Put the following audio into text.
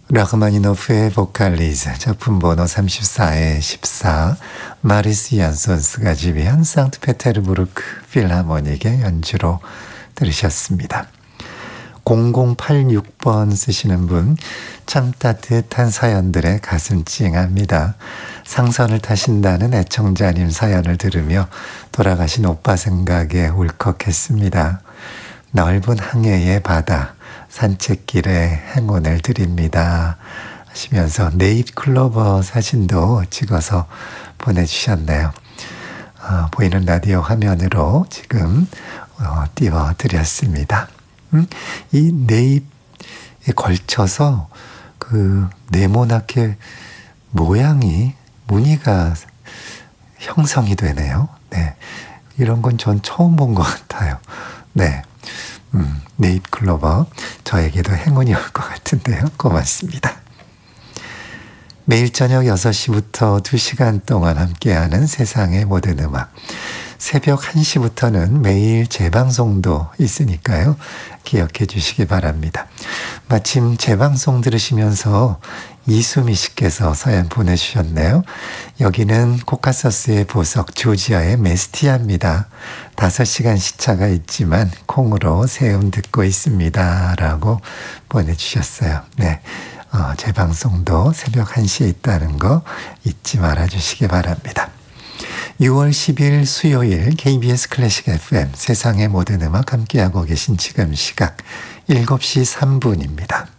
라흐마니노프의 보칼리즈 작품 번호 34의 14 마리스 얀손스가 지휘한 상트페테르부르크 필하모닉의 연주로 들으셨습니다. 0086번 쓰시는 분, 참 따뜻한 사연들의 가슴 찡합니다. 상선을 타신다는 애청자님 사연을 들으며 돌아가신 오빠 생각에 울컥했습니다. 넓은 항해의 바다, 산책길에 행운을 드립니다 하시면서 네잎클로버 사진도 찍어서 보내주셨네요. 보이는 라디오 화면으로 지금 띄워드렸습니다. 이 네잎에 걸쳐서 그 네모나게 모양이 무늬가 형성이 되네요. 네, 이런 건 전 처음 본 것 같아요. 네. 네잎클로버 저에게도 행운이 올 것 같은데요. 고맙습니다. 매일 저녁 6시부터 2시간 동안 함께하는 세상의 모든 음악. 새벽 1시부터는 매일 재방송도 있으니까요. 기억해 주시기 바랍니다. 마침 재방송 들으시면서 이수미 씨께서 사연 보내주셨네요. 여기는 코카서스의 보석 조지아의 메스티아입니다. 5시간 시차가 있지만 콩으로 새음 듣고 있습니다 라고 보내주셨어요. 네, 재방송도 새벽 1시에 있다는 거 잊지 말아주시기 바랍니다. 6월 10일 수요일 KBS 클래식 FM 세상의 모든 음악 함께하고 계신 지금 시각 7시 3분입니다.